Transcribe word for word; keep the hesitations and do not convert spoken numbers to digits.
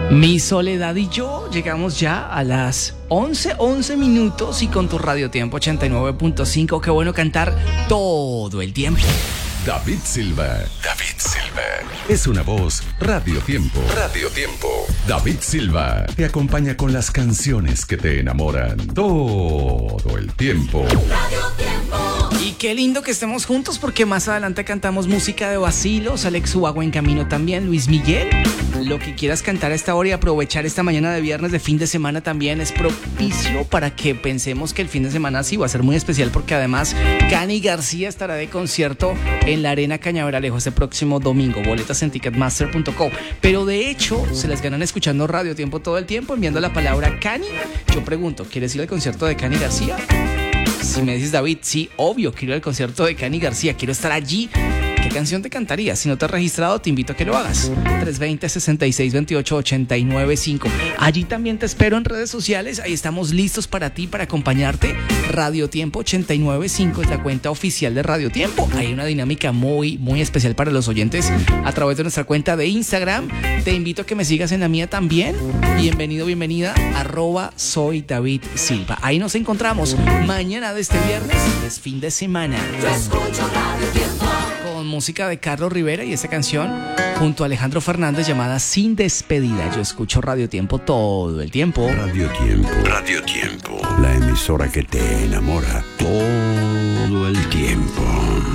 Mi Soledad y yo llegamos ya a las once, once minutos y con tu Radio Tiempo ochenta y nueve punto cinco. Qué bueno cantar todo el tiempo. David Silva. David Silva. Es una voz Radio Tiempo. Radio Tiempo. David Silva te acompaña con las canciones que te enamoran todo el tiempo. Radio Tiempo. Y qué lindo que estemos juntos porque más adelante cantamos música de vacilos, Alex Ubago en camino también, Luis Miguel. Lo que quieras cantar a esta hora y aprovechar esta mañana de viernes de fin de semana también es propicio para que pensemos que el fin de semana sí va a ser muy especial porque además Cani García estará de concierto en la Arena Cañaveralejo este próximo domingo. Boletas en ticketmaster punto co. Pero de hecho se las ganan escuchando Radio Tiempo todo el tiempo, enviando la palabra Cani. Yo pregunto, ¿quieres ir al concierto de Cani García? Si me dices, David, sí, obvio, quiero ir al concierto de Cani García, quiero estar allí. ¿Qué canción te cantarías? Si no te has registrado, te invito a que lo hagas. tres dos cero, seis seis dos ocho, ocho nueve cinco. Allí también te espero en redes sociales. Ahí estamos listos para ti, para acompañarte. Radio Tiempo ochenta y nueve punto cinco es la cuenta oficial de Radio Tiempo. Hay una dinámica muy, muy especial para los oyentes a través de nuestra cuenta de Instagram. Te invito a que me sigas en la mía también. Bienvenido, bienvenida. Arroba soy David Silva. Ahí nos encontramos mañana de este viernes. Es fin de semana. Yo escucho Radio Tiempo. Con música de Carlos Rivera y esta canción junto a Alejandro Fernández llamada Sin Despedida. Yo escucho Radio Tiempo todo el tiempo. Radio Tiempo. Radio Tiempo. La emisora que te enamora todo el tiempo.